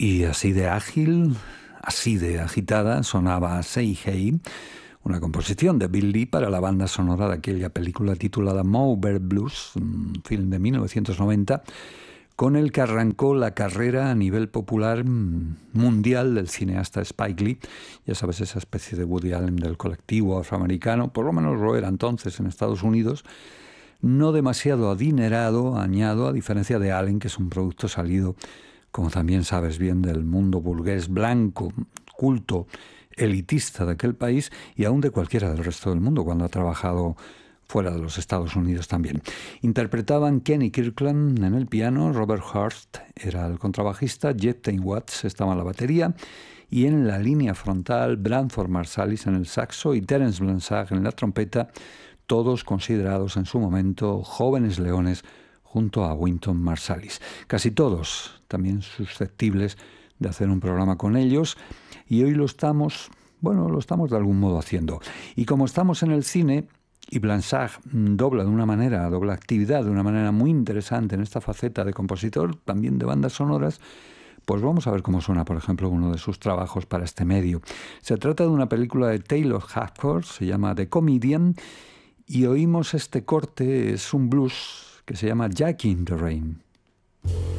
Y así de ágil, así de agitada, sonaba Say Hey, una composición de Bill Lee para la banda sonora de aquella película titulada Moonbird Blues, un film de 1990, con el que arrancó la carrera a nivel popular mundial del cineasta Spike Lee. Ya sabes, esa especie de Woody Allen del colectivo afroamericano, por lo menos lo era entonces en Estados Unidos, no demasiado adinerado, añado, a diferencia de Allen, que es un producto salido, como también sabes bien, del mundo burgués blanco, culto, elitista de aquel país y aún de cualquiera del resto del mundo, cuando ha trabajado fuera de los Estados Unidos también. Interpretaban Kenny Kirkland en el piano, Robert Hurst era el contrabajista, Jeff Tain Watts estaba en la batería y en la línea frontal Branford Marsalis en el saxo y Terence Blanchard en la trompeta, todos considerados en su momento jóvenes leones junto a Wynton Marsalis. Casi todos también susceptibles de hacer un programa con ellos y hoy lo estamos de algún modo haciendo. Y como estamos en el cine y Blanchard dobla actividad de una manera muy interesante en esta faceta de compositor, también de bandas sonoras, pues vamos a ver cómo suena, por ejemplo, uno de sus trabajos para este medio. Se trata de una película de Taylor Hackford, se llama The Comedian, y oímos este corte, es un blues que se llama Jack in the Rain.